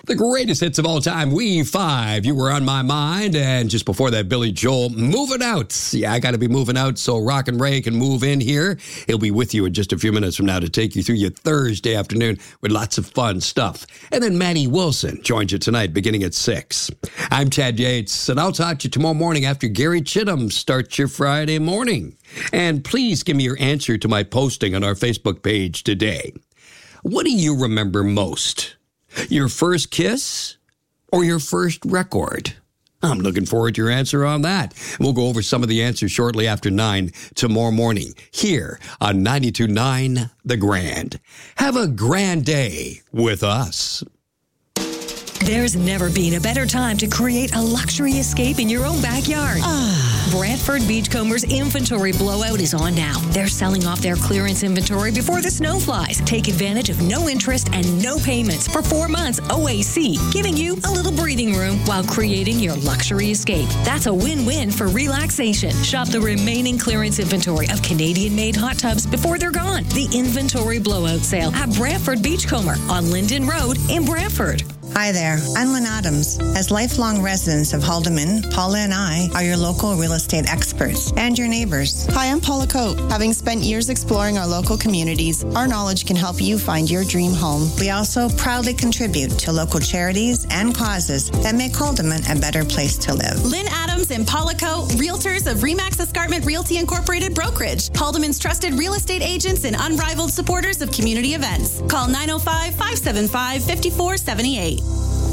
The greatest hits of all time, We Five. You were on my mind. And just before that, Billy Joel, Moving Out. Yeah, I got to be moving out so Rock and Ray can move in here. He'll be with you in just a few minutes from now to take you through your Thursday afternoon with lots of fun stuff. And then Maddie Wilson joins you tonight beginning at 6. I'm Chad Yates, and I'll talk to you tomorrow morning after Gary Chittum starts your Friday morning. And please give me your answer to my posting on our Facebook page today. What do you remember most? Your first kiss or your first record? I'm looking forward to your answer on that. We'll go over some of the answers shortly after 9 tomorrow morning here on 92.9 The Grand. Have a grand day with us. There's never been a better time to create a luxury escape in your own backyard. Brantford Beachcombers inventory blowout is on now. They're selling off their clearance inventory before the snow flies. Take advantage of no interest and no payments for 4 months OAC, giving you a little breathing room while creating your luxury escape. That's a win-win for relaxation. Shop the remaining clearance inventory of Canadian-made hot tubs before they're gone. The inventory blowout sale at Brantford Beachcomber on Linden Road in Brantford. Hi there, I'm Lynn Adams. As lifelong residents of Haldeman, Paula and I are your local real estate experts and your neighbors. Hi, I'm Paula Coate. Having spent years exploring our local communities, our knowledge can help you find your dream home. We also proudly contribute to local charities and causes that make Haldeman a better place to live. Lynn Adams and Paula Coate, realtors of Remax Escarpment Realty Incorporated Brokerage, Haldeman's trusted real estate agents and unrivaled supporters of community events. Call 905-575-5478.